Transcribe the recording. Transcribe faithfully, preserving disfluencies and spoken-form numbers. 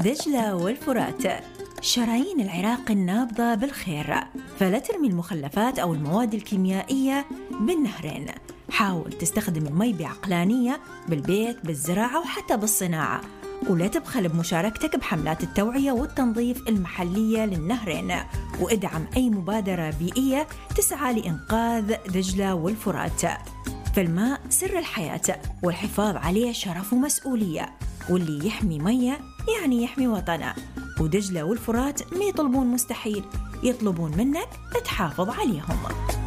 دجلة والفرات شرايين العراق النابضة بالخير، فلا ترمي المخلفات أو المواد الكيميائية بالنهرين. حاول تستخدم المي بعقلانية بالبيت، بالزراعة وحتى بالصناعة، ولا تبخل بمشاركتك بحملات التوعية والتنظيف المحلية للنهرين، وادعم أي مبادرة بيئية تسعى لإنقاذ دجلة والفرات. فالماء سر الحياة، والحفاظ عليه شرف ومسؤولية، واللي يحمي مية يعني يحمي وطنه. ودجلة والفرات ما يطلبون مستحيل، يطلبون منك تحافظ عليهم.